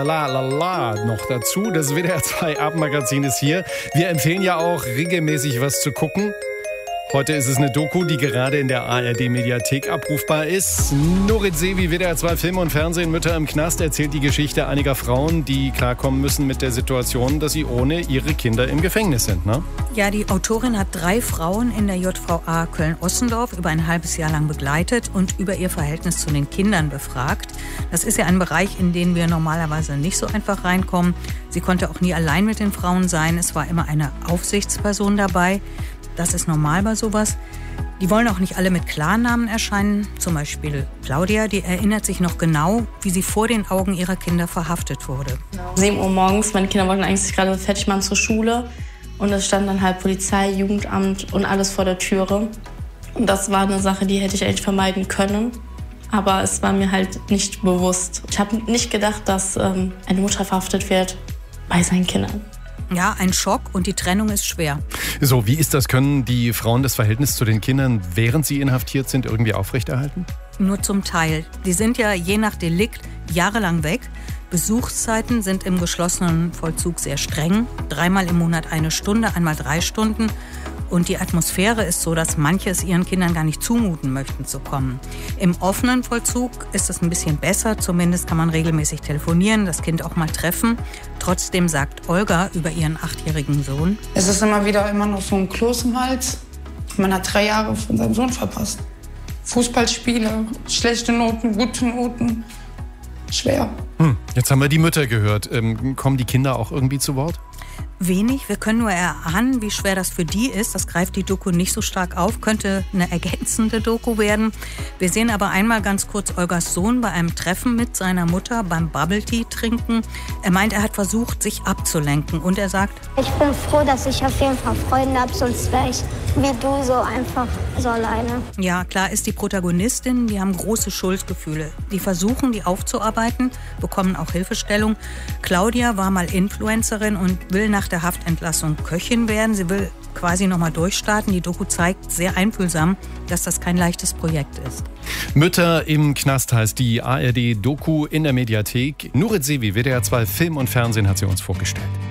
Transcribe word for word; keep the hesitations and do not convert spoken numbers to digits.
La la la noch dazu. Das W D R zwei Abendmagazin ist hier. Wir empfehlen ja auch regelmäßig was zu gucken. Heute ist es eine Doku, die gerade in der A R D-Mediathek abrufbar ist. Nurit Sevi, W D R zwei Film und Fernsehen, Mütter im Knast, erzählt die Geschichte einiger Frauen, die klarkommen müssen mit der Situation, dass sie ohne ihre Kinder im Gefängnis sind, ne? Ja, die Autorin hat drei Frauen in der J V A Köln-Ossendorf über ein halbes Jahr lang begleitet und über ihr Verhältnis zu den Kindern befragt. Das ist ja ein Bereich, in den wir normalerweise nicht so einfach reinkommen. Sie konnte auch nie allein mit den Frauen sein. Es war immer eine Aufsichtsperson dabei. Das ist normal bei sowas. Die wollen auch nicht alle mit Klarnamen erscheinen. Zum Beispiel Claudia, die erinnert sich noch genau, wie sie vor den Augen ihrer Kinder verhaftet wurde. sieben Uhr morgens, meine Kinder wollten eigentlich gerade fertig machen zur Schule. Und es stand dann halt Polizei, Jugendamt und alles vor der Türe. Und das war eine Sache, die hätte ich eigentlich vermeiden können. Aber es war mir halt nicht bewusst. Ich habe nicht gedacht, dass ähm, eine Mutter verhaftet wird bei seinen Kindern. Ja, ein Schock und die Trennung ist schwer. So, wie ist das? Können die Frauen das Verhältnis zu den Kindern, während sie inhaftiert sind, irgendwie aufrechterhalten? Nur zum Teil. Die sind ja je nach Delikt jahrelang weg. Besuchszeiten sind im geschlossenen Vollzug sehr streng. Dreimal im Monat eine Stunde, einmal drei Stunden. Und die Atmosphäre ist so, dass manche es ihren Kindern gar nicht zumuten möchten zu kommen. Im offenen Vollzug ist es ein bisschen besser. Zumindest kann man regelmäßig telefonieren, das Kind auch mal treffen. Trotzdem sagt Olga über ihren achtjährigen Sohn: Es ist immer wieder immer noch so ein Kloß im Hals. Man hat drei Jahre von seinem Sohn verpasst. Fußballspiele, schlechte Noten, gute Noten. Schwer. Hm, jetzt haben wir die Mütter gehört. Ähm, kommen die Kinder auch irgendwie zu Wort? Wenig. Wir können nur erahnen, wie schwer das für die ist. Das greift die Doku nicht so stark auf. Könnte eine ergänzende Doku werden. Wir sehen aber einmal ganz kurz Olgas Sohn bei einem Treffen mit seiner Mutter beim Bubble Tea trinken. Er meint, er hat versucht, sich abzulenken. Und er sagt: Ich bin froh, dass ich auf jeden Fall Freunde habe, sonst wäre ich wie du so einfach so alleine. Ja, klar ist die Protagonistin, die haben große Schuldgefühle. Die versuchen, die aufzuarbeiten, bekommen auch Hilfestellung. Claudia war mal Influencerin und will nach der Haftentlassung Köchin werden. Sie will quasi nochmal durchstarten. Die Doku zeigt sehr einfühlsam, dass das kein leichtes Projekt ist. Mütter im Knast heißt die A R D-Doku in der Mediathek. Nurit Sevi, W D R zwei Film und Fernsehen, hat sie uns vorgestellt.